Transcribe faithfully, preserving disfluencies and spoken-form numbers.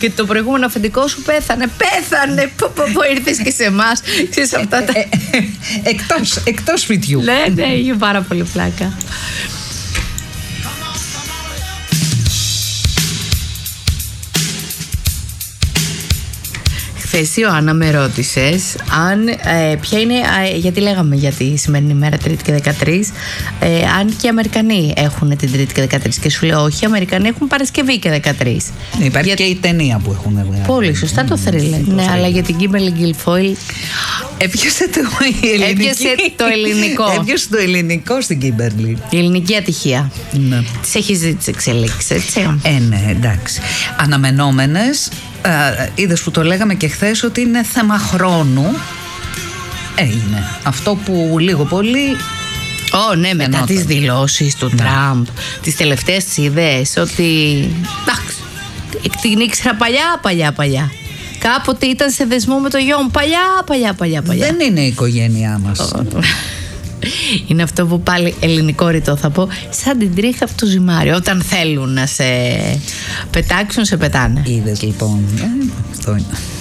Και το προηγούμενο αφεντικό σου πέθανε. Πέθανε! Πω, πω, πω, ήρθες και σε εμάς. Ξέρεις αυτά τα. Εκτός, εκτός σπιτιού. Ναι, ναι, είχε πάρα πολύ πλάκα. Χθες η Ιωάννα με ρώτησες αν, ε, ποια είναι, ε, γιατί λέγαμε για τη σημερινή μέρα Τρίτη και δεκατρείς, ε, αν και οι Αμερικανοί έχουν την Τρίτη και δεκατρείς, και σου λέω όχι, οι Αμερικανοί έχουν Παρασκευή και δεκατρείς. Υπάρχει για... και η ταινία που έχουν βγάλει. Πολύ σωστά το θρίλερ. Ναι, αλλά για την Κίμπερλι Γκίλφοιλ έπιασε το ελληνικό. Έπιασε το ελληνικό. Έπιασε το ελληνικό στην Κίμπερλι. Η ελληνική ατυχία. Ναι. Τις έχεις δει τις εξελίξεις, έτσι. Ε, ναι, εντάξει. Αναμενόμενες. Uh, είδες που το λέγαμε και χθες ότι είναι θέμα χρόνου. Έγινε αυτό που λίγο πολύ. Ω, oh, ναι, μετά ενώταν. τις δηλώσεις του Ναι. Τραμπ, τις τελευταίες τις ιδέες, ότι εντάξει, την ήξερα παλιά, παλιά, παλιά. Κάποτε ήταν σε δεσμό με το γιο μου, παλιά, παλιά, παλιά, παλιά. Δεν είναι η οικογένειά μας. Είναι αυτό που πάλι ελληνικό ρητό θα πω, σαν την τρίχα από το ζυμάρι. Όταν θέλουν να σε πετάξουν, σε πετάνε. Είδες λοιπόν. Ε, αυτό είναι.